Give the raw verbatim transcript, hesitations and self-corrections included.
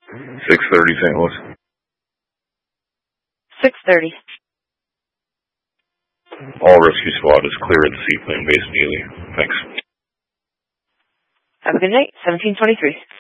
six thirty Saint Louis. six thirty. All rescue squad is clear at the seaplane base immediately. Thanks. Have a good night, seventeen twenty-three.